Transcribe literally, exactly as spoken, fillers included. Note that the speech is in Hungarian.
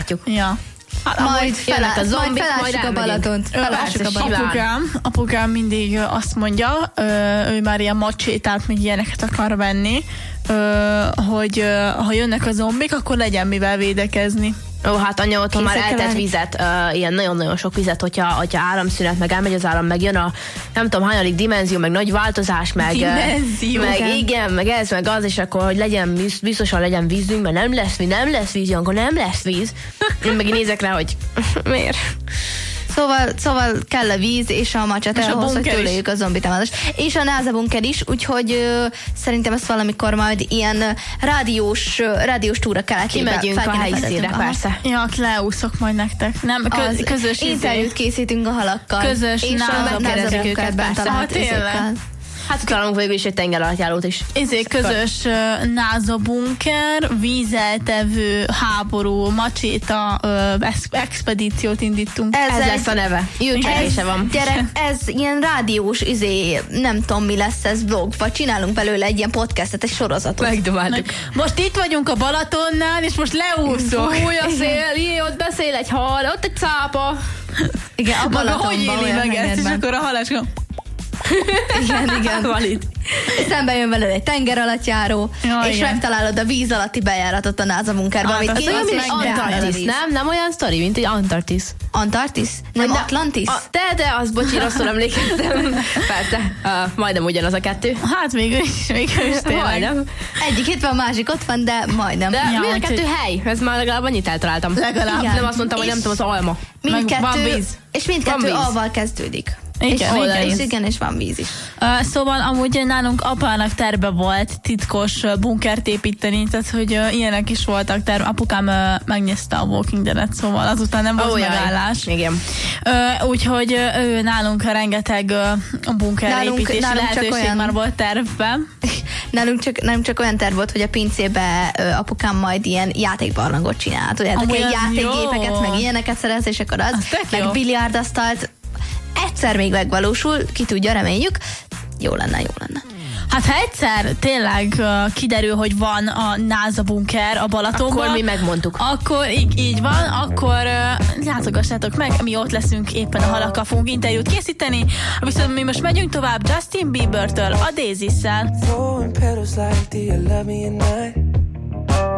megtartjuk. Ja. Hát, majd felálljuk a zombik, majd a Balatont. Felássuk a Balatont. Apukám, apukám mindig azt mondja, ő már ilyen macsétát, még ilyeneket akar venni, hogy ha jönnek a zombik, akkor legyen mivel védekezni. Ó, hát anya otthon már eltett vizet, uh, ilyen nagyon-nagyon sok vizet, hogyha, hogyha áramszünet, meg elmegy az áram, meg jön a nem tudom, hanyadik dimenzió, meg nagy változás, meg, dimenzió, meg igen. igen, meg ez, meg az, és akkor, hogy legyen, biztosan legyen vízünk, mert nem lesz víz, nem lesz víz, akkor nem lesz víz. Én meg nézek rá, hogy miért? Szóval, szóval kell a víz és a macsat ahhoz, hogy túléljük a zombi támadást. És a NASA bunker is, úgyhogy ö, szerintem ezt valamikor majd ilyen rádiós, rádiós túra kell kimegyünk a helyszínre, persze. Ja, leúszok majd nektek. Nem, kö, közös interjút készítünk a halakkal. Közös és a NASA bunkerben talált izékkel. Hát találunk végül is egy tenger alattjárót is. Ezért közös uh, NASA bunker, vízeltevő, háború, macséta uh, expedíciót indítunk. Ez, ez lesz a neve. Jövőcsekése van. Gyerek, ez ilyen rádiós, izé, nem tudom mi lesz ez vlog, vagy csinálunk belőle egy ilyen podcastet, egy sorozatot. Megdobáltuk. Most itt vagyunk a Balatonnál, és most leúszok. Fúj a szél, jé, ott beszél egy hal, ott egy cápa. Igen, a Balatonban. Hogy éli meg ezt, és akkor a haláska... Igen, igen. Valid. Szembe jön veled egy tenger alatt járó, ja, és igen. megtalálod a víz alatti bejáratot a NASA bunkerban, amit az olyan, mint Antarktisz, nem? Nem olyan sztori, mint egy Antarktisz. Antarktisz? Nem de, Atlantis? A, de, de, az bocsi, rosszul emlékeztem. Persze, uh, majdnem ugyanaz a kettő. Hát végül is, végül is tényleg. Majdnem. Egyik itt van, másik ott van, de majdnem. De ja, mi a kettő hely? Ez már legalább annyit eltaláltam. Legalább. Igen. Nem azt mondtam, hogy nem tudom, az alma. Mindkettő, és mindkettő A-val kezdődik. Igen, és igen. És igen, és van víz is. Uh, szóval amúgy nálunk apának terve volt titkos uh, bunkert építeni, tehát hogy uh, ilyenek is voltak terve. Apukám uh, megnézte a Walking Dead-et, szóval azután nem volt oh, megállás. Igen. Uh, úgyhogy uh, ő nálunk rengeteg uh, bunkerépítési lehetőség olyan... már volt tervben. Nálunk csak, nálunk csak olyan terv volt, hogy a pincébe uh, apukám majd ilyen játékbarlangot csinált. Tudjátok, egy játékgépeket, meg ilyeneket szerez, és akkor az, az meg biliárdasztalt. Egyszer még megvalósul, ki tudja, reméljük. Jó lenne, jó lenne. Hát ha egyszer tényleg uh, kiderül, hogy van a NASA bunker a Balatonban, akkor mi megmondtuk. Akkor így, így van, akkor uh, látogassátok meg, mi ott leszünk éppen a halakkal, fogunk interjút készíteni. Viszont mi most megyünk tovább Justin Biebertől, a Daisy-szel.